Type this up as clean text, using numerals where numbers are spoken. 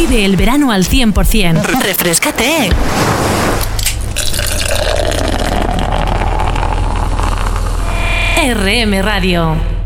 Vive el verano al 100%. ¡Refréscate! RM Radio.